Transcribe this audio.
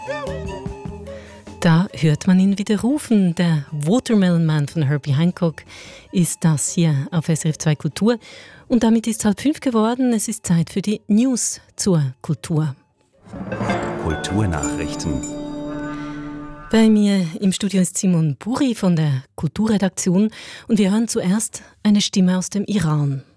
Da hört man ihn wieder rufen. Der Watermelon Man von Herbie Hancock ist das hier auf SRF 2 Kultur. Und damit ist es 4:30 geworden. Es ist Zeit für die News zur Kultur. Kulturnachrichten. Bei mir im Studio ist Simon Buri von der Kulturredaktion. Und wir hören zuerst eine Stimme aus dem Iran.